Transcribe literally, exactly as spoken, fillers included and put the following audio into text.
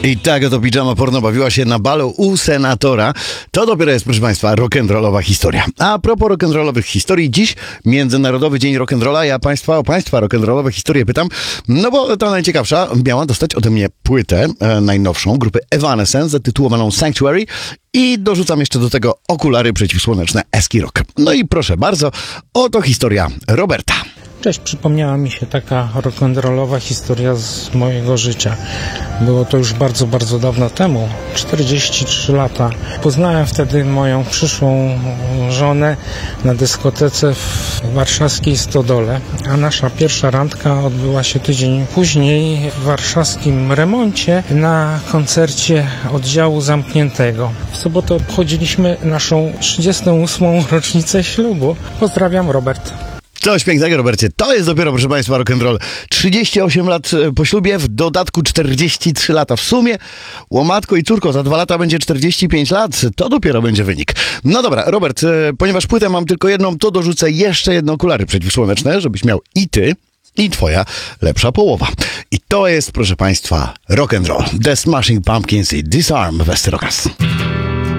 I tak oto pijama porno bawiła się na balu u senatora. To dopiero jest, proszę Państwa, rock'n'rollowa historia. A propos rock'n'rollowych historii, dziś Międzynarodowy Dzień Rock'n'Rolla. Ja Państwa o Państwa rock'n'rollowe historie pytam, no bo ta najciekawsza miała dostać ode mnie płytę e, najnowszą grupy Evanescence zatytułowaną Sanctuary i dorzucam jeszcze do tego okulary przeciwsłoneczne Eski Rock. No i proszę bardzo, oto historia Roberta. Cześć, przypomniała mi się taka rock'n'rollowa historia z mojego życia. Było to już bardzo, bardzo dawno temu, czterdzieści trzy lata. Poznałem wtedy moją przyszłą żonę na dyskotece w warszawskiej Stodole, a nasza pierwsza randka odbyła się tydzień później w warszawskim Remoncie na koncercie oddziału zamkniętego. W sobotę obchodziliśmy naszą trzydziestą ósmą rocznicę ślubu. Pozdrawiam, Robert. Coś pięknego, Robercie. To jest dopiero, proszę Państwa, rock'n'roll. trzydzieści osiem lat po ślubie, w dodatku czterdzieści trzy lata. W sumie, łomatko i córko, za dwa lata będzie czterdzieści pięć lat. To dopiero będzie wynik. No dobra, Robert, ponieważ płytę mam tylko jedną, to dorzucę jeszcze jedne okulary przeciwsłoneczne, żebyś miał i ty, i twoja lepsza połowa. I to jest, proszę Państwa, rock'n'roll. The Smashing Pumpkins i Disarm w Esterokas.